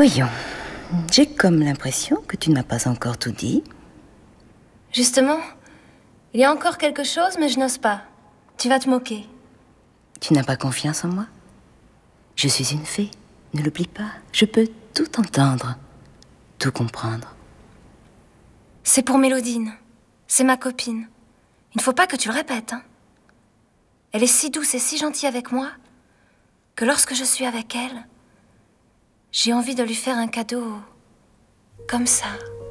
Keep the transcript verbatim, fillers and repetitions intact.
Voyons, j'ai comme l'impression que tu ne m'as pas encore tout dit. Justement, il y a encore quelque chose, mais je n'ose pas. Tu vas te moquer. Tu n'as pas confiance en moi? Je suis une fée, ne l'oublie pas. Je peux tout entendre, tout comprendre. C'est pour Mélodine. C'est ma copine. Il ne faut pas que tu le répètes, hein. Elle est si douce et si gentille avec moi que lorsque je suis avec elle, j'ai envie de lui faire un cadeau comme ça.